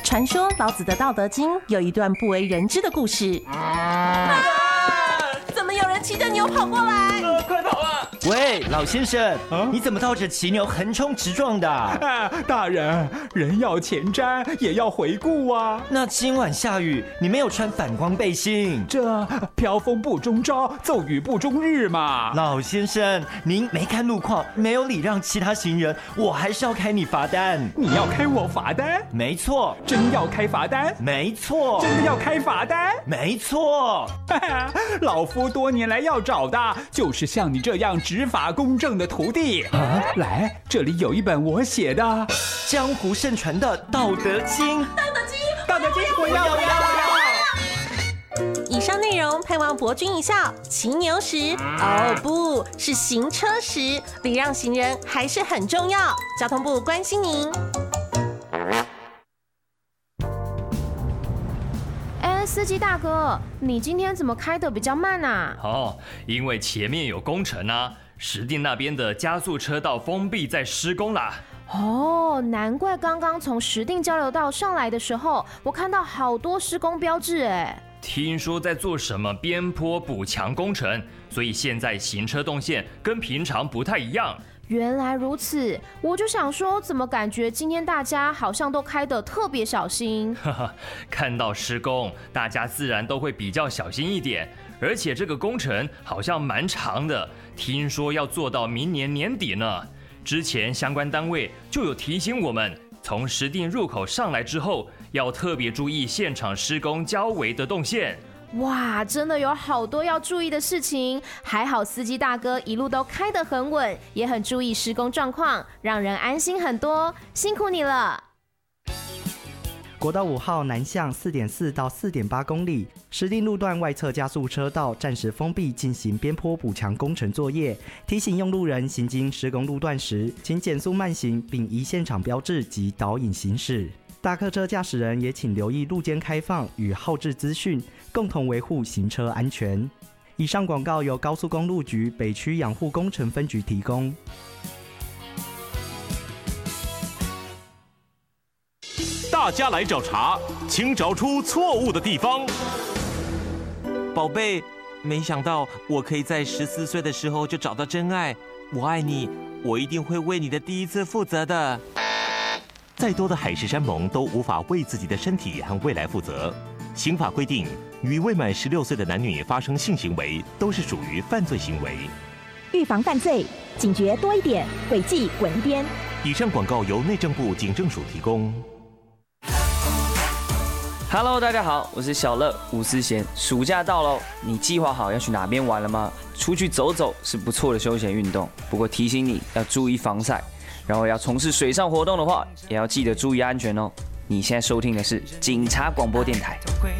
传说老子的《道德经》有一段不为人知的故事。怎么有人骑着牛跑过来？ 快跑啊！ 喂，老先生，你怎么套着骑牛横冲直撞的？ 大人，人要前瞻，也要回顾啊。 那今晚下雨，你没有穿反光背心， 这飘风不终朝，骤雨不终日嘛。 老先生，您没看路况，没有礼让其他行人，我还是要开你罚单。 你要开我罚单？ 没错。 真要开罚单？ 没错。 真的要开罚单？ 没错。 老夫多年来要找的就是像你这样执法公正的徒弟。来，这里有一本我写的江湖盛传的《道德经》。 道德经，我要！ 以上内容盼望博君一笑。骑牛时，不是行车时，礼让行人还是很重要。交通部关心您。 司机大哥，你今天怎么开得比较慢啊？ 因为前面有工程啊，石碇那边的加速车道封闭在施工啦。 难怪刚刚从石碇交流道上来的时候，我看到好多施工标志哎。 听说在做什么边坡补强工程，所以现在行车动线跟平常不太一样。 原来如此，我就想说，怎么感觉今天大家好像都开得特别小心？ 看到施工，大家自然都会比较小心一点。而且这个工程好像蛮长的，听说要做到明年年底呢。之前相关单位就有提醒我们，从石碇入口上来之后，要特别注意现场施工交围的动线。 哇，真的有好多要注意的事情，还好司机大哥一路都开得很稳，也很注意施工状况，让人安心很多，辛苦你了。 国道5号南向 4.4 到 4.8 公里，石碇路段外侧加速车道暂时封闭，进行边坡补强工程作业。提醒用路人行经施工路段时，请减速慢行，并依现场标志及导引行驶。大客车驾驶人也请留意路肩开放与号志资讯，共同维护行车安全。以上广告由高速公路局北区养护工程分局提供。 大家来找茬，请找出错误的地方。 宝贝，没想到我可以在14岁的时候就找到真爱。我爱你，我一定会为你的第一次负责的。 再多的海誓山盟都无法为自己的身体和未来负责。刑法规定，与未满16岁的男女发生性行为都是属于犯罪行为。 预防犯罪，警觉多一点，违纪滚一边。 以上广告由内政部警政署提供。 Hello， 大家好，我是小乐吴思贤。暑假到喽，你计划好要去哪边玩了吗？出去走走是不错的休闲运动，不过提醒你要注意防晒，然后要从事水上活动的话，也要记得注意安全哦。你现在收听的是警察广播电台。